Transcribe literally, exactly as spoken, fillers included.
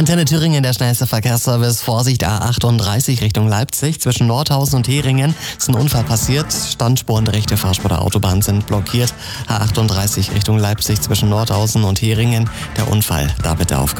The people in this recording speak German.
Antenne Thüringen, der schnellste Verkehrsservice. Vorsicht, A achtunddreißig Richtung Leipzig. Zwischen Nordhausen und Heringen ist ein Unfall passiert. Standspuren der rechte Fahrspur der Autobahn sind blockiert. A achtunddreißig Richtung Leipzig zwischen Nordhausen und Heringen. Der Unfall, da bitte aufpassen.